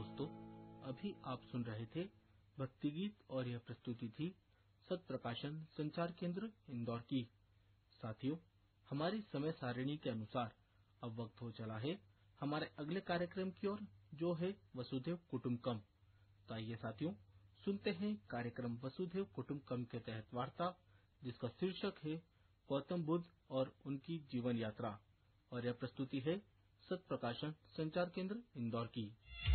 दोस्तों, अभी आप सुन रहे थे भक्ति गीत और यह प्रस्तुति थी सत्प्रकाशन संचार केंद्र इंदौर की। साथियों, हमारी समय सारिणी के अनुसार अब वक्त हो चला है हमारे अगले कार्यक्रम की ओर, जो है वसुधैव कुटुंबकम। तो आइए साथियों, सुनते हैं कार्यक्रम वसुधैव कुटुंबकम के तहत वार्ता, जिसका शीर्षक है गौतम बुद्ध और उनकी जीवन यात्रा, और यह प्रस्तुति है सत्प्रकाशन संचार केंद्र इंदौर की।